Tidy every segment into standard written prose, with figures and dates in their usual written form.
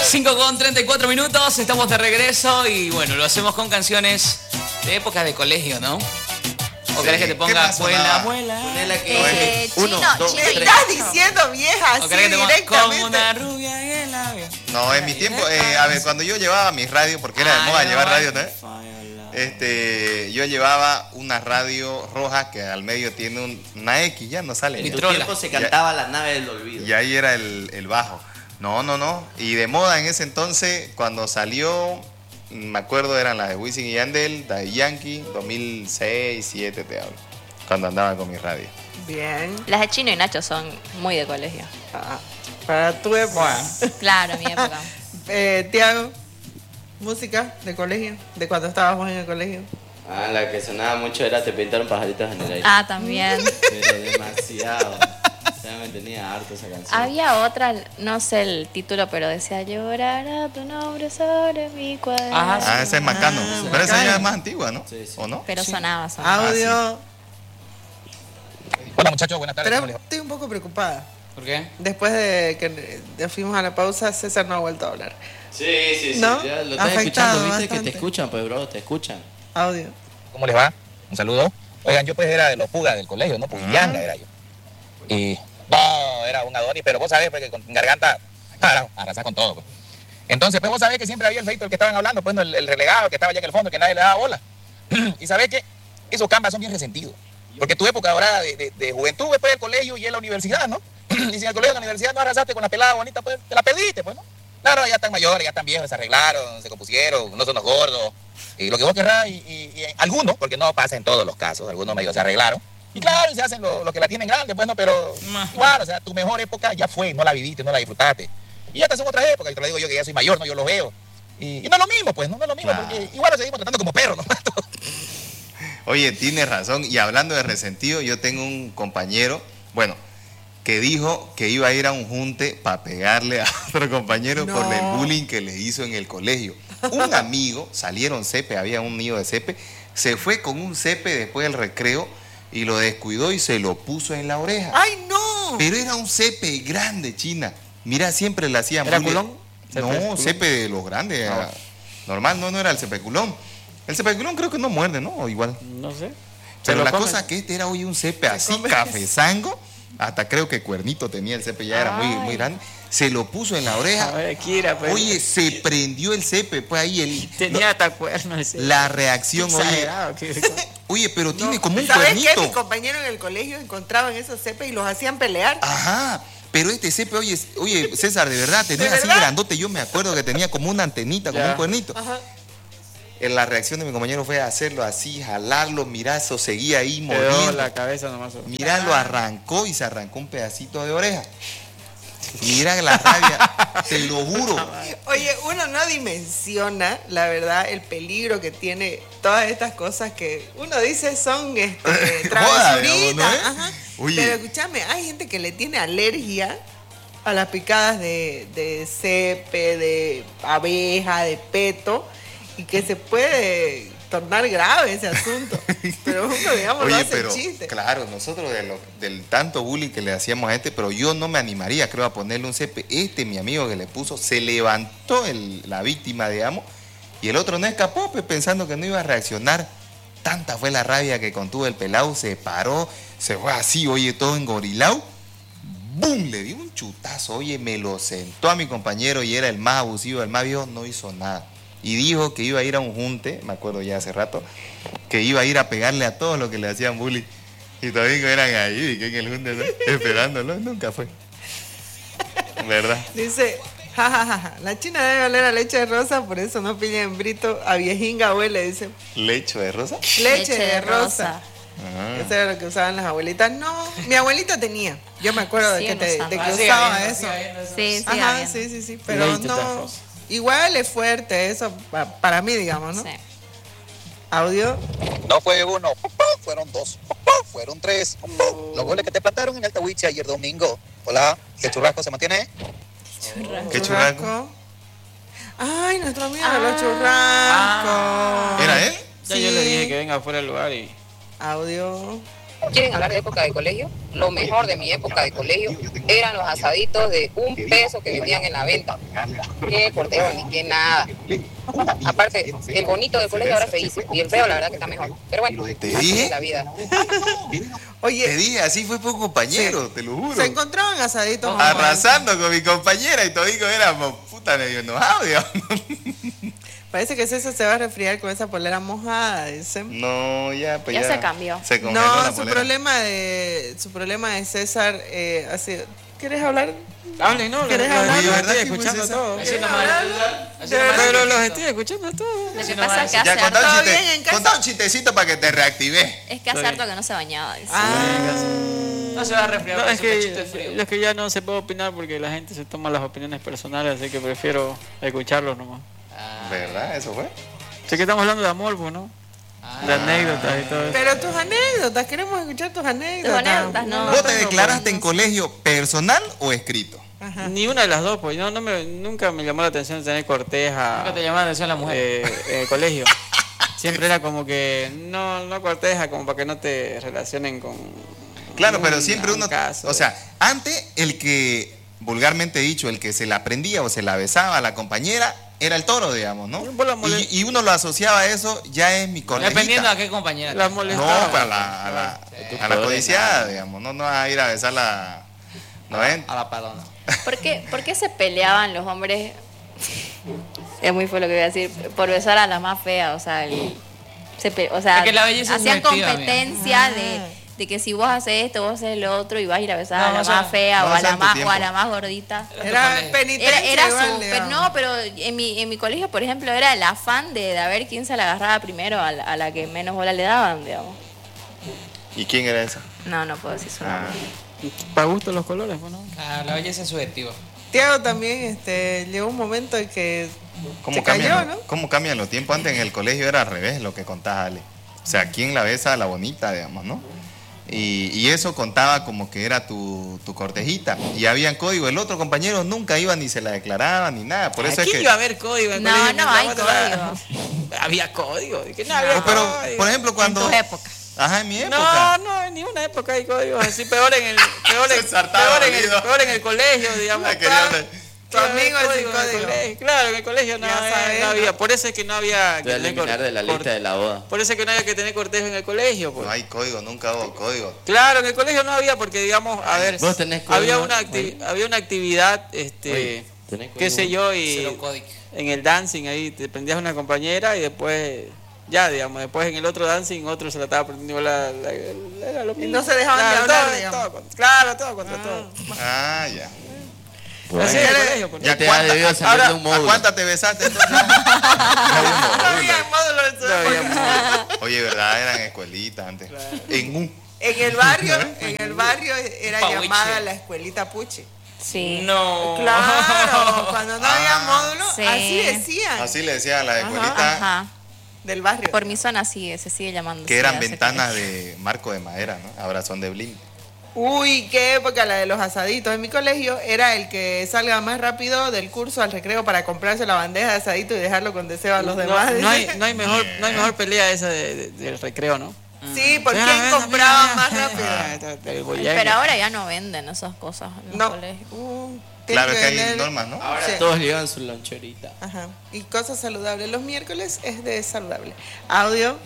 5:34, estamos de regreso y bueno, lo hacemos con canciones de épocas de colegio, ¿no? ¿O querés que te ponga abuela? Uno, dos, me tres. estás diciendo vieja ¿O así querés que te ponga directamente? como una rubia en el labio? No, en mi tiempo, a ver, cuando yo llevaba mi radio, porque era de moda llevar radio, ¿no? Yo llevaba una radio roja que al medio tiene una X, ya no sale. En tu tiempo se cantaba La Nave del Olvido. Y ahí era el bajo. No. Y de moda en ese entonces, cuando salió, me acuerdo, eran las de Wisin y Yandel, Daddy Yankee, 2006, 2007 te hablo, cuando andaba con mi radio. Bien. Las de Chino y Nacho son muy de colegio. Para tu época. Claro, mi época. Tiago, música de colegio, de cuando estábamos en el colegio. La que sonaba mucho era Te pintaron pajaritos en el aire. Ah, también. Pero demasiado. Ya me tenía harto esa canción. Había otra, no sé el título, pero decía llorará tu nombre sobre mi cuaderno. Ese es Macano. Pero esa ya es más antigua, ¿no? Sí. ¿O no? Pero sonaba. Audio. Hola muchachos, buenas tardes. Pero estoy un poco preocupada. ¿Por qué? Después de que ya fuimos a la pausa, César no ha vuelto a hablar. Sí. ¿No? Ya lo estás Afectado escuchando, ¿viste? bastante. Que te escuchan, pues, bro, te escuchan. Audio. ¿Cómo les va? Un saludo. Oigan, yo pues era de los pugas del colegio, ¿no? Pugillanga era yo. Y no, era un Adonis, pero vos sabés, porque con garganta, arrasás con todo, pues. Entonces, pues vos sabés que siempre había el feito del que estaban hablando, pues, ¿no? el relegado que estaba allá en el fondo, que nadie le daba bola. Y sabés que esos cambas son bien resentidos. Porque tu época dorada de juventud después del colegio y en la universidad, ¿no? Y si en el colegio y en la universidad no arrasaste con la pelada bonita, pues te la perdiste, pues, ¿no? Claro, ya están mayores, ya están viejos, se arreglaron, se compusieron, no son los gordos. Y lo que vos querrás, y algunos, porque no pasa en todos los casos, algunos medio se arreglaron. Y claro, y se hacen lo que la tienen grande, pues, ¿no? Pero igual, o sea, tu mejor época ya fue, no la viviste, no la disfrutaste. Y ya estas son otras épocas, y te lo digo yo que ya soy mayor, ¿no? Yo lo veo. Y no es lo mismo, pues, no es lo mismo, porque igual nos seguimos tratando como perros, ¿no? Oye, tienes razón. Y hablando de resentido, yo tengo un compañero, bueno, que dijo que iba a ir a un junte para pegarle a otro compañero por el bullying que le hizo en el colegio. Un amigo, salieron cepe, había un nido de cepe, se fue con un cepe después del recreo y lo descuidó y se lo puso en la oreja. ¡Ay, no! Pero era un cepe grande, China. Mira, siempre le hacían ¿Era bullying. culón? No, cepe de los grandes. Normal, no era el cepe culón. El cepe culón creo que no muerde, ¿no? O igual. No sé. Pero la cosa que este era hoy un cepe así, cafezango. Hasta creo que cuernito tenía el cepe, ya era muy grande. Se lo puso en la oreja. Kira, pues. Oye, se prendió el cepe, pues ahí Tenía hasta cuernos. la reacción, oye, pero tiene como un ¿Sabes cuernito. qué? Mis compañeros en el colegio encontraban esos cepes y los hacían pelear. Ajá, pero este cepe, oye, César, de verdad, tenía así grandote. Yo me acuerdo que tenía como una antenita, como un cuernito. Ajá. La reacción de mi compañero fue hacerlo así, jalarlo, mirá, eso seguía ahí moviendo. la cabeza nomás. Mirá, lo arrancó y se arrancó un pedacito de oreja. Mira la rabia, te lo juro. Oye, uno no dimensiona, la verdad, el peligro que tiene todas estas cosas que uno dice son travesuritas. ¿no? Ajá. Oye. Pero escúchame, hay gente que le tiene alergia a las picadas de cepe, de abeja, de peto, y que se puede tornar grave ese asunto. Pero uno, digamos, Oye, lo hace pero chiste. claro, nosotros del tanto bullying que le hacíamos a pero yo no me animaría, creo, a ponerle un cepe. Mi amigo que le puso, se levantó la víctima, digamos, y el otro no escapó, pues, pensando que no iba a reaccionar. Tanta fue la rabia que contuvo el pelado, se paró, se fue así, oye, todo engorilado. ¡Bum! Le dio un chutazo, oye, me lo sentó a mi compañero y era el más abusivo, el más viejo, no hizo nada. Y dijo que iba a ir a un junte, me acuerdo ya hace rato, que iba a ir a pegarle a todos los que le hacían bullying. Y todavía eran ahí, y que en el junte, ¿no? Esperándolo, nunca fue. ¿Verdad? Dice, jajaja, la China debe oler a leche de rosa, por eso no pilla en brito, a viejinga huele, dice. ¿Lecho de rosa? Leche de rosa. Ah. Eso era lo que usaban las abuelitas. No, mi abuelita tenía. Yo me acuerdo de Sí, que, usaba. de que usaba eso. Sí, Ajá, sí. Pero no. Igual es fuerte eso para mí, digamos, ¿no? Sí. Audio. No fue uno, fueron dos, fueron tres. Los goles que te plantaron en Altahuiche ayer domingo. Hola, ¿el churrasco se mantiene? ¿Qué churrasco? Ay, nuestro amigo de los churrascos. ¿Era él? Ya yo le dije que venga fuera del lugar y... Audio. ¿Quieren hablar de época de colegio? Lo mejor de mi época de colegio eran los asaditos de $1 que vendían en la venta. Qué cortejo ni qué nada. Aparte, el bonito del colegio ahora es feísimo y el feo la verdad que está mejor. Pero bueno, ¿Te así dije? es la vida. Oye, Te dije, así fue por compañero, te lo juro. se encontraban asaditos. Arrasando con mi compañera y todico éramos puta medio enojados, digamos. Parece que César se va a resfriar con esa polera mojada, dicen. No, ya, pues Ya ya. se cambió. Se congeló No, la su polera. problema de César ha sido... ¿Quieres hablar? Hablen, ¿no? ¿Quieres Los hablar? estoy ¿Verdad que escuchando pues todos. Así nomás. Así nomás. Pero los estoy escuchando todos. Lo que no pasa va es que Ya, hace contá harto, un, ¿Todo bien en casa? contá un chistecito para que te reactivé. es que hace harto que no se bañaba. dice. No se va a resfriar No, con es su pechito de frío. que, es que ya no se puede opinar porque la gente se toma las opiniones personales, así que prefiero escucharlos nomás. ¿Verdad? ¿Eso fue? Sé que estamos hablando de amor, pues, ¿no? De anécdotas y todo eso. Pero tus anécdotas, queremos escuchar tus anécdotas. Tus anécdotas, no. ¿Vos te declaraste en colegio personal o escrito? Ni una de las dos, pues. Nunca me llamó la atención tener corteja Nunca te llamaba la atención la mujer. en el colegio. Siempre era como que no corteja, como para que no te relacionen con... Claro, pero un- siempre un uno... caso. O sea, antes el que, vulgarmente dicho, el que se la prendía o se la besaba a la compañera era el toro, digamos, ¿no? Vos la mole- Y uno lo asociaba a eso, ya es mi colegita. Dependiendo a qué compañera. Las No, molestaba. para a la codiciada, digamos. No vas a ir a besarla. ¿No ven? A la palona. ¿Por qué se peleaban los hombres? Es muy feo lo que voy a decir. Por besar a la más fea, o sea, o sea, Es que la belleza es hacían subjetiva, competencia de que si vos haces esto, vos haces lo otro y vas a ir a besar a la Vamos más a- fea vamos o a a la hacer tu más tiempo. o a la más gordita. Era penitencia. Era igual, su, pero digamos. no, pero en mi colegio, por ejemplo, era el afán de a ver quién se la agarraba primero a la que menos bola le daban, digamos. ¿Y quién era esa? No puedo decir su Ah, nombre. Para gusto los colores, pues, ¿no? Ah, la belleza es subjetiva. Tiago también llegó un momento en que ¿cómo, se cayó, cambian, ¿no? ¿Cómo cambian los tiempos? Antes en el colegio era al revés lo que contaba Ale. O sea, ¿quién la besa a la bonita, digamos, no? Y eso contaba como que era tu cortejita. Y habían código. El otro compañero nunca iba ni se la declaraba ni nada. Por eso es Aquí que... iba a haber código en el No, colegio. no mientras hay vos te la- código. Había código. Que no había Pero, código. por ejemplo, cuando... En tus épocas. Ajá, en mi época. No, en ninguna época hay códigos así. Peor en César estaba dolido. peor en el colegio, digamos. La quería hablar. Tu amigo es sin en el código. colegio. Claro, en el colegio no, Ya sabes, no ¿no? había. Por eso es que no había Te voy a eliminar de la lista de la boda. Por eso es que no había que tener cortejo en el colegio. Pues. No hay código, nunca hubo código. Claro, en el colegio no había porque, digamos, a ver, ¿Vos tenés había código? había una actividad, Oye, ¿tenés qué código? sé yo, y Cero código. en el dancing ahí te prendías una compañera y después, ya, digamos, después en el otro dancing otro se la estaba prendiendo era lo Y mismo. no se dejaban de Claro, hablar, todo, digamos. todo contra todo. Ah, ya. Así en el colegio, pues. Ya, te has debido salir de un ¿A módulo. cuántas te besaste entonces? No había módulo en su No había época. Oye, ¿verdad? Eran escuelitas antes. En un... En el barrio era Pauiche. llamada la escuelita Puchi. Sí. No. Claro, cuando no había Ah. módulo, Sí. así decían. Así le decían a las escuelitas Ajá. Del barrio. Por mi zona se sigue llamando. que así, eran hace ventanas de marco de madera, ¿no? Ahora son de bling. Uy, qué época la de los asaditos. En mi colegio era el que salga más rápido del curso al recreo para comprarse la bandeja de asadito y dejarlo con deseo a los demás. No hay mejor pelea esa del recreo, ¿no? Sí, ¿por Mira, quién mira, compraba mira, más mira. rápido? Del boyanga. Pero ahora ya no venden esas cosas en los No. colegios. Tiene Claro que hay vender- normas, ¿no? Ahora Sí. todos llevan su loncherita. Ajá. Y cosas saludables. Los miércoles es de saludable. Audio.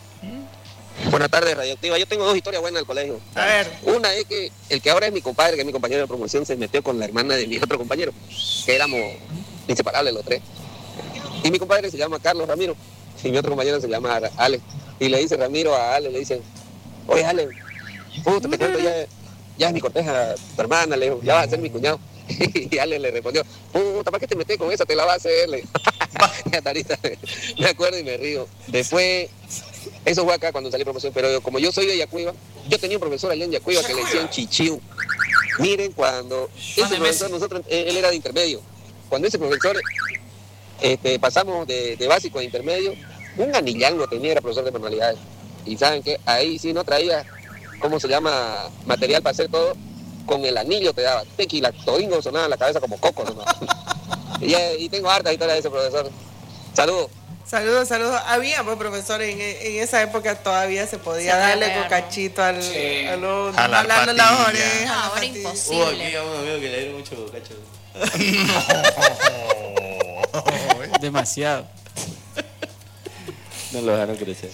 Buenas tardes, Radioactiva. Yo tengo dos historias buenas del colegio. A ver. Una es que el que ahora es mi compadre, que es mi compañero de promoción, se metió con la hermana de mi otro compañero, que éramos inseparables los tres. Y mi compadre se llama Carlos Ramiro, y mi otro compañero se llama Ale. Y le dice Ramiro a Ale, le dice, oye Ale, puta, te cuento, ya es mi corteja tu hermana, le dijo, ya vas a ser mi cuñado. Y Ale le respondió, puta, ¿para qué te metes con esa? Te la va a hacer. Le dijo. Y hasta ahorita me acuerdo y me río. Después, eso fue acá cuando salí promoción, pero como yo soy de Yacuiba, yo tenía un profesor allá en Yacuiba que le decían Chichiu. Miren, cuando ese profesor, él era de intermedio. Cuando ese profesor pasamos de básico a intermedio, un anillán lo tenía, era profesor de manualidades. Y saben que ahí sí no traía, ¿cómo se llama? Material para hacer todo. Con el anillo te daba tequila, todingo sonaba en la cabeza como coco nomás. Y tengo harta historia de ese profesor. Saludos. Saludos. Había pues profesores en esa época todavía se podía Se darle podía cocachito al alumno, Jalar jalando las patilla. orejas. No, las ahora patillas. imposible. Aquí a un amigo que le dieron mucho bocacho. Demasiado. No lo dejaron crecer.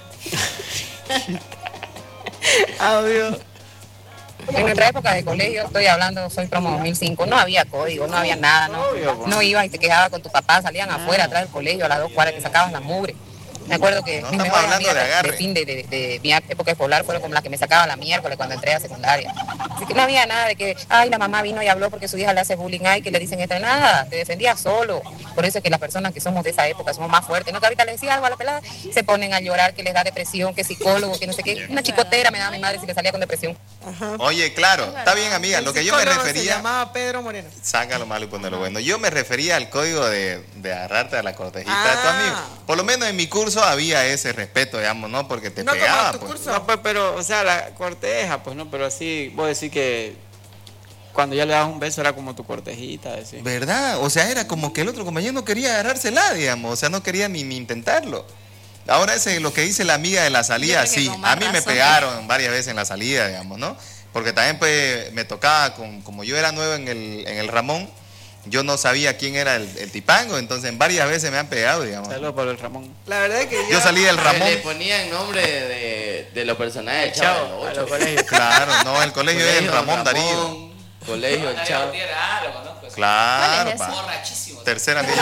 Audio. En nuestra época de colegio, estoy hablando, soy promo 2005, no había código, no había nada, no ibas y te quejabas con tu papá, salían afuera, atrás del colegio, a las 2 cuadras, te sacabas la mugre. Me acuerdo que No mis estamos mejores hablando de amigas agarre. de fin de mi época escolar fueron como las que me sacaban la miércoles cuando entré a secundaria. Así que no había nada de que, ay, la mamá vino y habló porque su hija le hace bullying, ay, que le dicen esto, nada, te defendía solo. Por eso es que las personas que somos de esa época somos más fuertes, ¿no? Que ahorita le decía algo a la pelada, se ponen a llorar, que les da depresión, que psicólogo, que no sé qué. Una chicotera me daba mi madre si le salía con depresión. Oye, claro, está bien, amiga. Lo que yo me psicólogo se refería. llamaba Pedro Moreno. Sácalo malo y ponelo bueno. Yo me refería al código de agarrarte a la cortejita de tu amigo. Por lo menos en mi curso había ese respeto, digamos, ¿no? Porque te No como pegaba, en tu pues. curso. No, pues, pero, o sea, la corteja, pues no, pero así, vos decís que cuando ya le das un beso era como tu cortejita, así. ¿Verdad? O sea, era como que el otro compañero no quería agarrársela, digamos. O sea, no quería ni intentarlo. Ahora ese es lo que dice la amiga de la salida, Yo creo que sí. con más A mí me razón. pegaron varias veces en la salida, digamos, ¿no? Porque también pues me tocaba, como yo era nuevo en el Ramón, yo no sabía quién era el tipango, entonces varias veces me han pegado, digamos. Saludos para el Ramón. La verdad es que Yo salí del Ramón. Le ponían nombre de los personajes del Chao, Chavo. a los colegios. Claro, no, el colegio es el Colegio Ramón Darío. Colegio El Chavo. Lo conozco. Claro, ¿Cuál es ese? pa. Borrachísimo. Tercera anillo.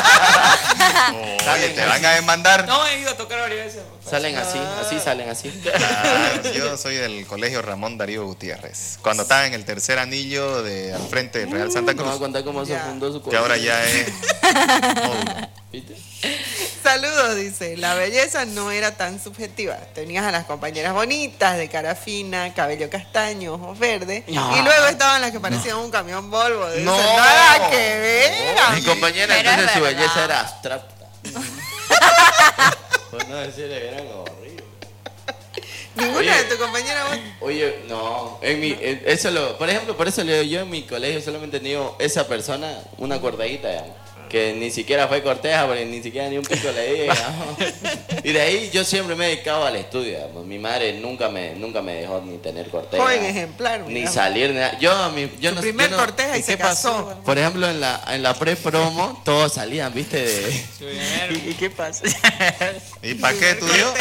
Oye, te van a demandar. No, he ido a tocar varias veces. Salen así salen así. Claro, yo soy del colegio Ramón Darío Gutiérrez. Cuando estaba en el tercer anillo de al frente del Real Santa Nos va a Cruz, contar cómo se Ya. fundó su que ahora colegio. ya es módulo. ¿Viste? Saludos, dice. La belleza no era tan subjetiva. Tenías a las compañeras bonitas, de cara fina, cabello castaño, ojos verdes. No. Y luego estaban las que parecían un camión Volvo. Dice, No. nada que ver. Mi compañera Pero es entonces su verdad. belleza era abstracta. Por no decirle que eran horribles. Ninguna Oye. de tus compañeras. Oye, no, eso por ejemplo, por eso le digo, yo en mi colegio solamente he tenido esa persona, una cortadita, digamos, que ni siquiera fue corteja, porque ni siquiera ni un pico le di, digamos. Y de ahí yo siempre me he dedicado al estudio, digamos. Mi madre nunca me dejó ni tener corteja. Joven ejemplar, Ni mira. salir, ni nada. Su primer corteja y se casó. Por ejemplo, en la pre-promo, todos salían, viste, de... ¿Y qué pasa? ¿Y para qué estudió?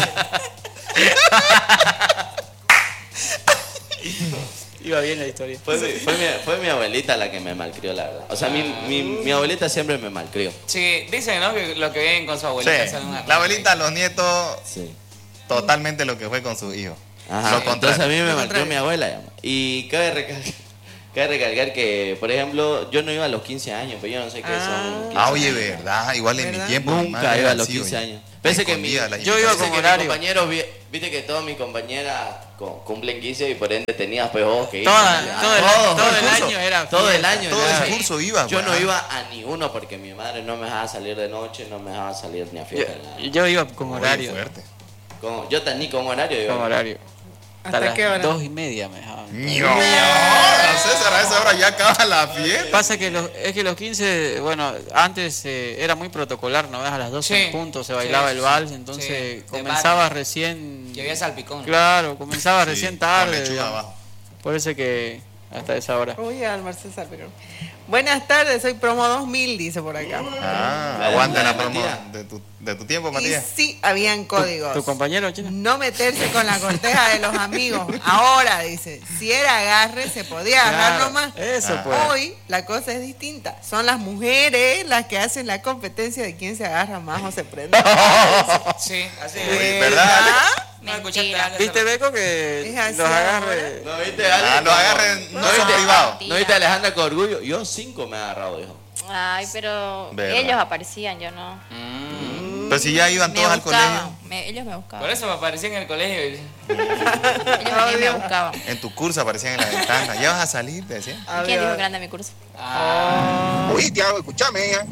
Iba bien la historia. Fue mi abuelita la que me malcrió, la verdad. O sea, mi abuelita siempre me malcrió. Sí, dicen, ¿no? Que lo que ven con su abuelita Sí, son una la abuelita, los nietos, Sí. totalmente lo que fue con su hijo. Ajá, Lo entonces contrario. a mí me Lo marcó contrario. mi abuela. Digamos. Y cabe recalcar que, por ejemplo, yo no iba a los 15 años, pero yo no sé qué son. 15 Ah, oye, años. verdad, igual en mi ¿Verdad? tiempo. mi Nunca madre iba a era los así, 15 oye. años. Pensé que Escondida las yo iba invitaciones. con mis horario. compañeros, viste que todos mis compañeras cumplen 15 y por ende tenías pues vos que ir. Todo el el curso. año era Todo el fiesta. año. Todo nada. el curso iba, Yo no güey. iba a ni uno porque mi madre no me dejaba salir de noche, no me dejaba salir ni a fiesta. nada. Yo iba con Oye, horario. fuerte. Yo ni con horario iba. Con horario. ¿Hasta las qué hora? 2:30 me dejaban. No, César, a esa hora ya acaba la fiesta. Pasa que es que los 15, bueno, antes era muy protocolar, ¿no ves? A las 12 Sí. en punto se bailaba Sí, el vals, sí. entonces Sí, comenzaba de recién. Y había salpicón. Claro, comenzaba Sí, recién con tarde. lechuga digamos. abajo. Por eso que hasta esa hora. Oye, Almar César, pero. Buenas tardes, soy promo 2000, dice por acá. Ah, La aguanta de la promo Matías. de tu tiempo, Y Matías. sí, habían códigos. ¿Tu compañero, China? No meterse con la corteja de los amigos. Ahora, dice, si era agarre, se podía agarrar Claro, nomás. eso Ah. pues. Hoy la cosa es distinta. Son las mujeres las que hacen la competencia de quién se agarra más o se prende. Sí, así Oye, es. ¿verdad? No escuchaste Mentira. algo. ¿Viste, Beco, que Es así los ahora. agarre? ¿No viste, Ale? Ah, los agarren no son viste? privados. ¿No viste a Alejandra con orgullo? Yo 5 me he agarrado, dijo. Ay, pero Verdad. ellos aparecían, yo no. Pero si ya iban Me todos al colegio, buscaban, ellos me buscaban. Por eso me aparecí en el colegio. Ellos venían y me buscaban. en tu curso aparecían en la ventana. ¿Ya vas a salir? Te decían. ¿Quién dijo grande mi curso? Oye, Tiago, escúchame, hija.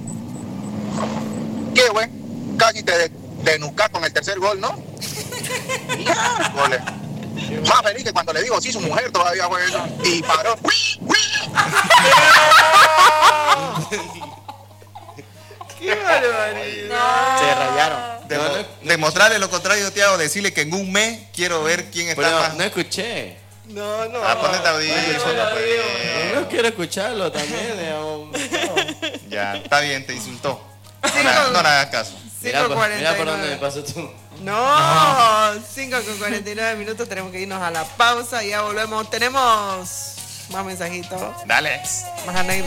¿Qué, güey? Casi te denucas con el tercer gol, ¿no? Miércoles. Más feliz que cuando le digo sí, su mujer todavía fue eso. Y paró. ¡Qué barbaridad! Se rayaron. Demostrarle lo contrario, Tiago, decirle que en un mes quiero ver quién está Pero más. no escuché. No. Ponete audífono, pues. No quiero escucharlo también, digamos. Ya, está bien, te insultó. No le hagas caso. Mira por dónde me pasó tú. No, 5:49 minutos, tenemos que irnos a la pausa y ya volvemos. Tenemos más mensajitos, Dale. más anécdotas.